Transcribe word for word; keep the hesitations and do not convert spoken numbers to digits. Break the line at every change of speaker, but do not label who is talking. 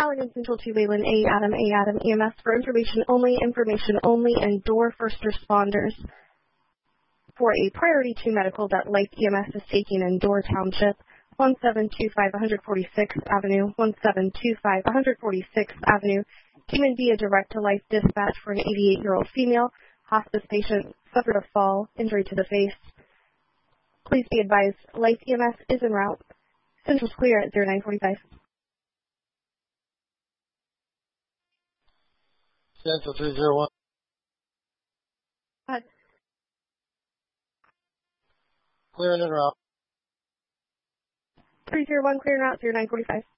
Allegan Central to Wayland A. Adam A. Adam E M S for information only, information only, and door first responders. For a priority two medical that Life E M S is taking in Door Township, one seven two five one forty-sixth Avenue, one seven two five one forty-sixth Avenue, came in via direct-to-life dispatch for an eighty-eight-year-old female hospice patient, suffered a fall, injury to the face. Please be advised, Life E M S is en route. Central's clear at zero nine forty-five.
Central three zero one.
Go ahead.
Clear and en route.
three zero one, clear en route, zero nine forty-five.